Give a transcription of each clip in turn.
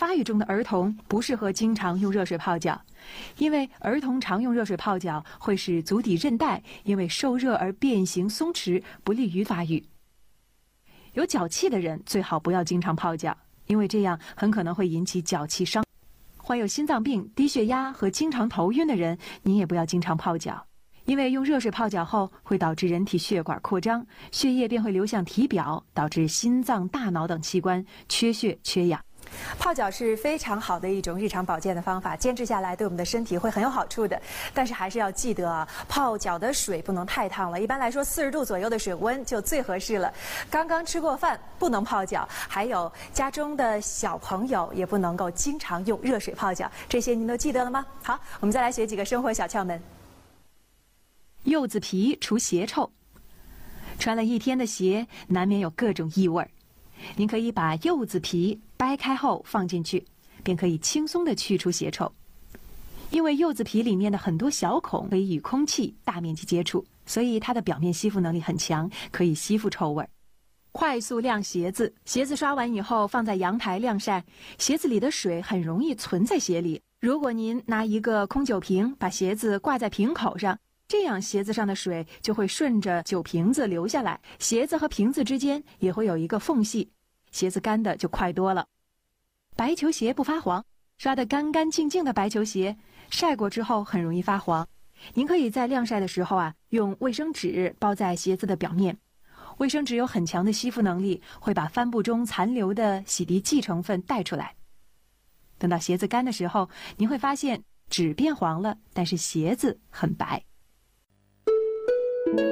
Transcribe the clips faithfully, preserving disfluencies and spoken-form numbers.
发育中的儿童不适合经常用热水泡脚，因为儿童常用热水泡脚会使足底韧带因为受热而变形松弛，不利于发育。有脚气的人最好不要经常泡脚，因为这样很可能会引起脚气伤。患有心脏病、低血压和经常头晕的人，你也不要经常泡脚，因为用热水泡脚后会导致人体血管扩张，血液便会流向体表，导致心脏、大脑等器官缺血缺氧。泡脚是非常好的一种日常保健的方法，坚持下来对我们的身体会很有好处的。但是还是要记得啊，泡脚的水不能太烫了，一般来说四十度左右的水温就最合适了。刚刚吃过饭不能泡脚，还有家中的小朋友也不能够经常用热水泡脚，这些您都记得了吗？好，我们再来学几个生活小窍门。柚子皮除鞋臭，穿了一天的鞋难免有各种异味，您可以把柚子皮掰开后放进去，便可以轻松地去除鞋臭。因为柚子皮里面的很多小孔可以与空气大面积接触，所以它的表面吸附能力很强，可以吸附臭味。快速晾鞋子，鞋子刷完以后放在阳台晾晒，鞋子里的水很容易存在鞋里。如果您拿一个空酒瓶把鞋子挂在瓶口上，这样鞋子上的水就会顺着酒瓶子流下来，鞋子和瓶子之间也会有一个缝隙，鞋子干的就快多了。白球鞋不发黄，刷得干干净净的白球鞋晒过之后很容易发黄。您可以在晾晒的时候啊，用卫生纸包在鞋子的表面，卫生纸有很强的吸附能力，会把帆布中残留的洗涤剂成分带出来。等到鞋子干的时候，您会发现纸变黄了，但是鞋子很白。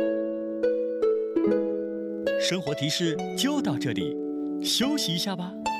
生活提示就到这里，休息一下吧。